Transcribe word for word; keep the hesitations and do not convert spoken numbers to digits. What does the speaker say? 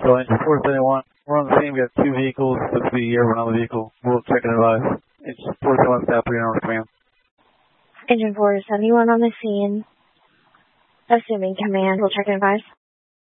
So engine four seventy-one, we're on the scene. We got two vehicles. Looks to be everyone on the vehicle. We'll check and advise. Engine four seventy-one, staff, three hours command. Engine four seventy-one on the scene. Assuming command, we'll check and advise.